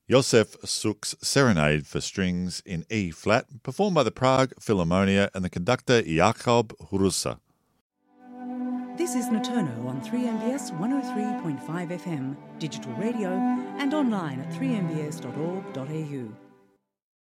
Josef Suk's Serenade for Strings in E-flat, performed by the Prague Philharmonia and the conductor Jakob Hrusa. This is Noturno on 3MBS 103.5 FM, digital radio and online at 3mbs.org.au.